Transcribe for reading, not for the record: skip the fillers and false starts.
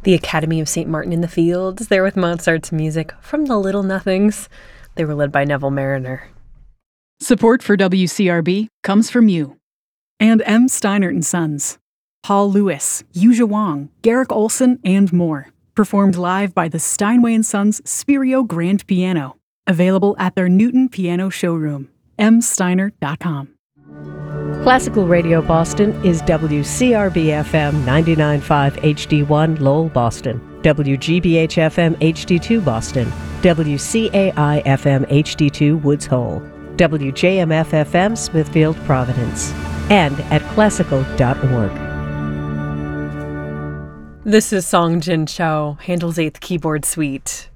The Academy of St. Martin in the Fields, there with Mozart's music from the Little Nothings. They were led by Neville Mariner. Support for WCRB comes from you. And M. Steinert & Sons. Paul Lewis, Yuja Wong, Garrick Olson, and more. Performed live by the Steinway & Sons Spirio Grand Piano. Available at their Newton Piano showroom. msteinert.com. Classical Radio Boston is WCRB-FM 99.5 HD1 Lowell, Boston, WGBH-FM HD2 Boston, WCAI-FM HD2 Woods Hole, WJMF-FM Smithfield, Providence, and at classical.org. This is Song Jin Cho, Handel's 8th Keyboard Suite.